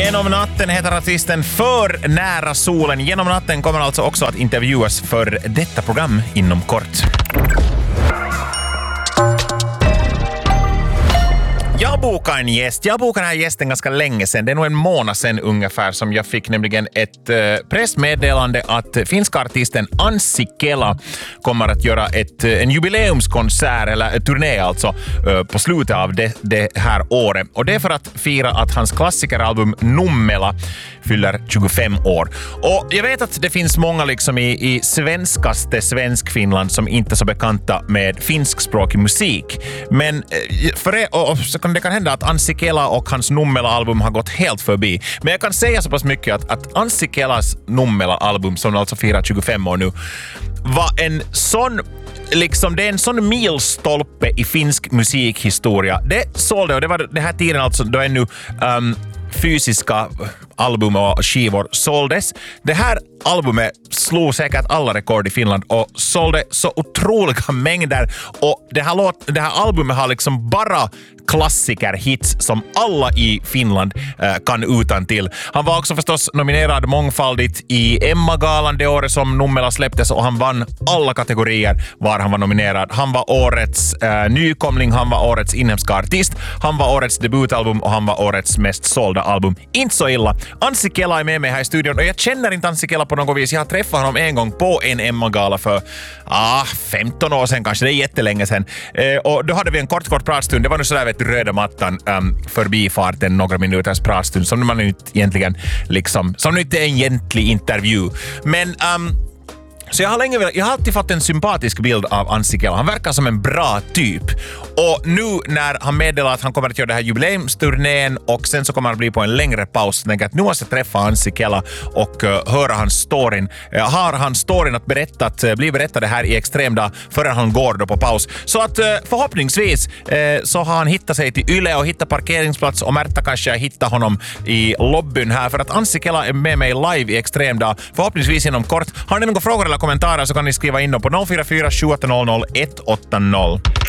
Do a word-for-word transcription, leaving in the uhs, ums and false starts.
Genom natten heter artisten För nära solen. Genom natten kommer alltså också att intervjuas för detta program inom kort. Jag bokade en gäst. Jag bokade den här gästen ganska länge sedan. Det är nog en månad sedan ungefär som jag fick nämligen ett eh, pressmeddelande att finska artisten Anssi Kela kommer att göra ett, en jubileumskonsert, eller en turné alltså, eh, på slutet av det, det här året. Och det är för att fira att hans klassikeralbum Nummela fyller tjugofem år. Och jag vet att det finns många liksom i, i svenskaste Svenskfinland som inte är så bekanta med finskspråkig musik. Men eh, för det, och, och, så det kan hända att Anssi Kela och hans Nummela-album har gått helt förbi. Men jag kan säga så pass mycket att, att Anssi Kelas Nummela-album, som alltså firar tjugofem år nu, var en sån, liksom, det är en sån milstolpe i finsk musikhistoria. Det sålde, och det var den här tiden alltså då ännu um, fysiska album och skivor såldes. Det här albumet slog säkert alla rekord i Finland och sålde så otroliga mängder, och det här, låt, det här albumet har liksom bara klassikerhits som alla i Finland eh, kan utan till. Han var också förstås nominerad mångfaldigt i Emma-galan det året som Nummela släpptes, och han vann alla kategorier var han var nominerad. Han var årets eh, nykomling, han var årets inhemska artist, han var årets debutalbum och han var årets mest sålda album. Inte så illa. Anssi Kela är med mig här i studion, och jag känner inte Anssi Kela på något vis. Jag har träffat honom en gång på en Emma-gala för ah, femton år sedan kanske. Det är jättelänge sedan. Eh, och då hade vi en kort, kort pratstund. Det var nu sådär, vet du, röda mattan um, förbifarten, några minuters pratstund som man inte egentligen liksom, som inte är en egentlig intervju. Men um, så jag har länge velat, jag har alltid fått en sympatisk bild av Anssi Kela. Han verkar som en bra typ. Och nu när han meddelar att han kommer att göra det här jubileumsturnén och sen så kommer han bli på en längre paus, så tänker jag att nu måste jag träffa Anssi Kela och uh, höra hans storyn. Uh, har han storyn att berätta, att uh, bli berättade här i Extremdag förrän han går då på paus. Så att uh, förhoppningsvis uh, så har han hittat sig till Yle och hittat parkeringsplats, och Märta kanske hittar honom i lobbyn här, för att Anssi Kela är med mig live i Extremdag förhoppningsvis inom kort. Har ni några frågor eller kommentarer så kan ni skriva in dem på noll fyra fyra sju åtta noll noll ett åtta noll.